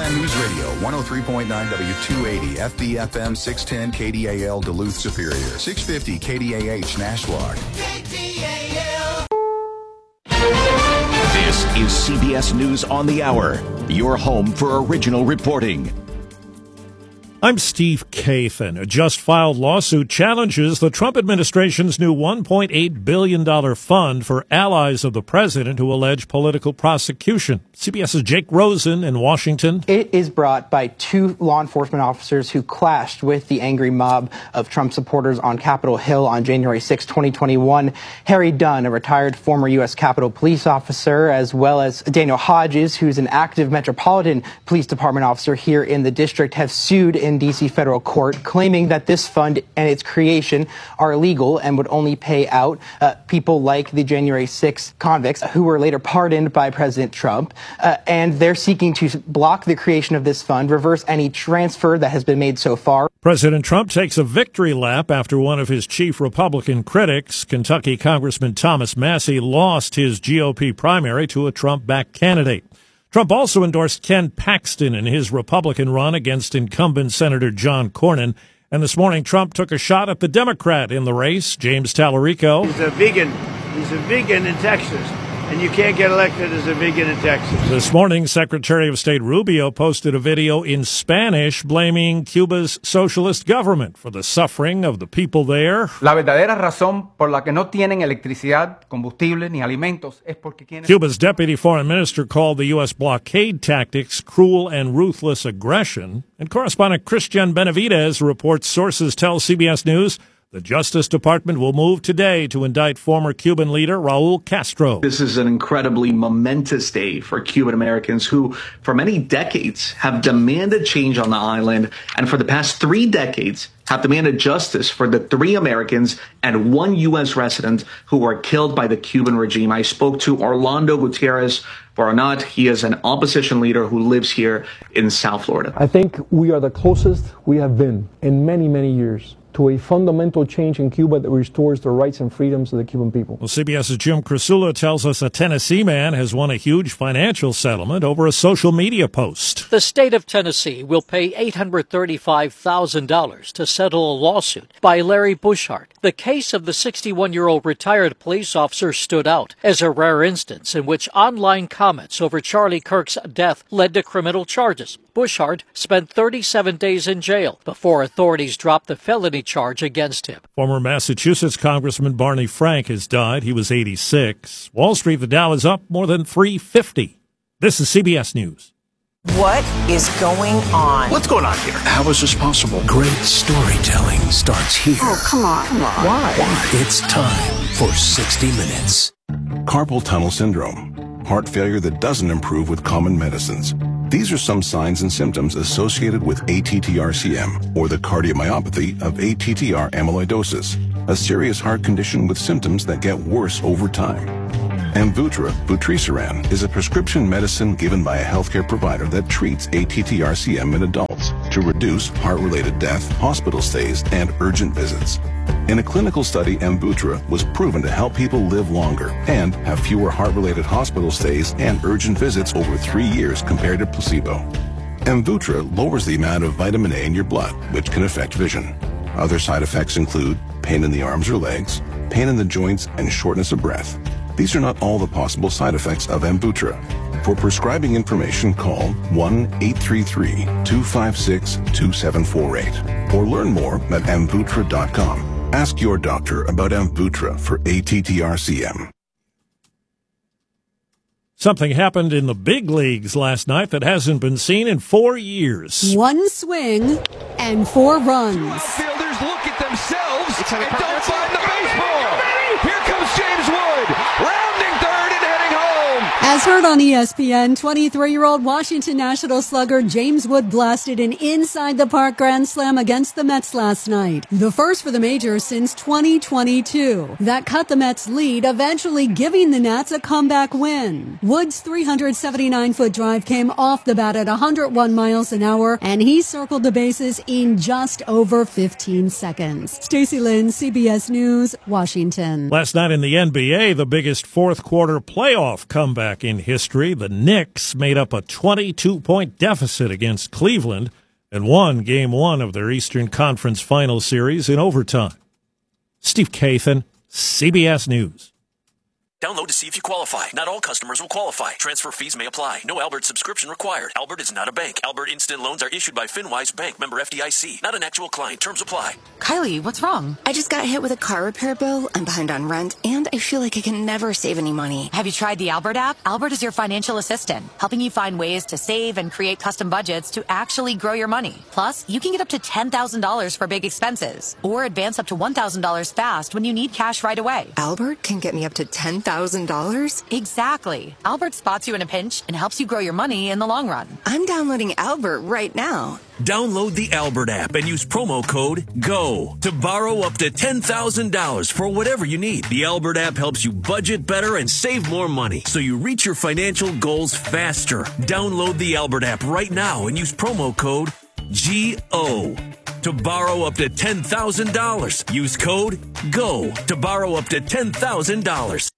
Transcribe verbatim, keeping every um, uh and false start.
Time News Radio, one oh three point nine W two eighty, F B F M six ten K D A L Duluth Superior, six fifty K D A H Nashwauk. K D A L. This is C B S News on the Hour, your home for original reporting. I'm Steve Kathan. A just-filed lawsuit challenges the Trump administration's new one point eight billion dollars fund for allies of the president who allege political prosecution. CBS's Jake Rosen in Washington. It is brought by two law enforcement officers who clashed with the angry mob of Trump supporters on Capitol Hill on January sixth, twenty twenty-one. Harry Dunn, a retired former U S Capitol police officer, as well as Daniel Hodges, who's an active Metropolitan Police Department officer here in the district, have sued in D C federal court, claiming that this fund and its creation are illegal and would only pay out uh, people like the January sixth convicts who were later pardoned by President Trump. Uh, and they're seeking to block the creation of this fund, reverse any transfer that has been made so far. President Trump takes a victory lap after one of his chief Republican critics, Kentucky Congressman Thomas Massie, lost his G O P primary to a Trump-backed candidate. Trump also endorsed Ken Paxton in his Republican run against incumbent Senator John Cornyn. And this morning, Trump took a shot at the Democrat in the race, James Tallarico. He's a vegan. He's a vegan in Texas. And you can't get elected as a vegan in Texas. This morning, Secretary of State Rubio posted a video in Spanish blaming Cuba's socialist government for the suffering of the people there. La verdadera razón por la que no tienen electricidad, combustible ni alimentos es porque quienes... Cuba's deputy foreign minister called the U S blockade tactics cruel and ruthless aggression. And correspondent Christian Benavidez reports sources tell C B S News the Justice Department will move today to indict former Cuban leader Raul Castro. This is an incredibly momentous day for Cuban Americans who, for many decades, have demanded change on the island, and for the past three decades have demanded justice for the three Americans and one U S resident who were killed by the Cuban regime. I spoke to Orlando Gutierrez Baranat. He is an opposition leader who lives here in South Florida. I think we are the closest we have been in many, many years to a fundamental change in Cuba that restores the rights and freedoms of the Cuban people. Well, CBS's Jim Krasula tells us a Tennessee man has won a huge financial settlement over a social media post. The state of Tennessee will pay eight hundred thirty-five thousand dollars to settle a lawsuit by Larry Bushart. The case of the sixty-one-year-old retired police officer stood out as a rare instance in which online comments over Charlie Kirk's death led to criminal charges. Bushart spent thirty-seven days in jail before authorities dropped the felony charge against him. Former Massachusetts Congressman Barney Frank has died. He was eighty-six. Wall Street, the Dow is up more than three fifty. This is C B S News. What is going on? What's going on here? How is this possible? Great storytelling starts here. Oh, come on, come on. Why? Why? It's time for sixty minutes. Carpal tunnel syndrome. Heart failure that doesn't improve with common medicines. These are some signs and symptoms associated with A T T R C M, or the cardiomyopathy of A T T R amyloidosis, a serious heart condition with symptoms that get worse over time. Amvuttra, vutrisiran, is a prescription medicine given by a healthcare provider that treats A T T R C M in adults to reduce heart-related death, hospital stays, and urgent visits. In a clinical study, Amvuttra was proven to help people live longer and have fewer heart-related hospital stays and urgent visits over three years compared to placebo. Amvuttra lowers the amount of vitamin A in your blood, which can affect vision. Other side effects include pain in the arms or legs, pain in the joints, and shortness of breath. These are not all the possible side effects of Amvuttra. For prescribing information, call one eight three three, two five six, two seven four eight or learn more at amvuttra dot com. Ask your doctor about Amvuttra for A T T R C M. Something happened in the big leagues last night that hasn't been seen in four years. One swing and four runs. Two outfielders look at themselves and don't find the baseball. Here comes James Wood, rounding third and heading home. As heard on E S P N, twenty-three-year-old Washington National slugger James Wood blasted an inside-the-park grand slam against the Mets last night. The first for the majors since twenty twenty-two. That cut the Mets' lead, eventually giving the Nats a comeback win. Wood's three hundred seventy-nine foot drive came off the bat at one hundred one miles an hour, and he circled the bases in just over fifteen seconds. Stacey Lynn, C B S News, Washington. Last night in the N B A, the biggest fourth-quarter playoff comeback comeback in history. The Knicks made up a twenty-two point deficit against Cleveland and won Game one of their Eastern Conference Final Series in overtime. Steve Kathan, C B S News. Download to see if you qualify. Not all customers will qualify. Transfer fees may apply. No Albert subscription required. Albert is not a bank. Albert Instant Loans are issued by FinWise Bank, member F D I C. Not an actual client. Terms apply. Kylie, what's wrong? I just got hit with a car repair bill. I'm behind on rent, and I feel like I can never save any money. Have you tried the Albert app? Albert is your financial assistant, helping you find ways to save and create custom budgets to actually grow your money. Plus, you can get up to ten thousand dollars for big expenses, or advance up to one thousand dollars fast when you need cash right away. Albert can get me up to ten thousand dollars? Exactly. Albert spots you in a pinch and helps you grow your money in the long run. I'm downloading Albert right now. Download the Albert app and use promo code GO to borrow up to ten thousand dollars for whatever you need. The Albert app helps you budget better and save more money so you reach your financial goals faster. Download the Albert app right now and use promo code G O to borrow up to ten thousand dollars. Use code GO to borrow up to ten thousand dollars.